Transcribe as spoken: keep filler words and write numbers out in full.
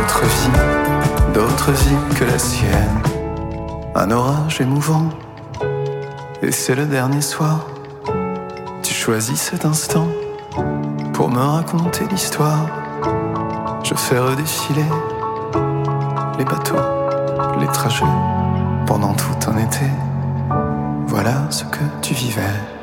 d'autres vies, d'autres vies que la sienne. Un orage émouvant, et c'est le dernier soir. Tu choisis cet instant pour me raconter l'histoire. Je fais redéfiler les bateaux, les trajets pendant tout un été. Voilà ce que tu vivais.